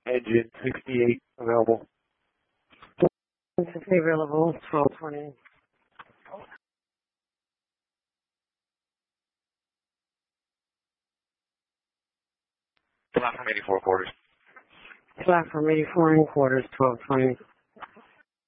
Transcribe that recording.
Engine 68 available. 60 available, 1220. Platform 84 quarters. Platform 84 and quarters, 1220.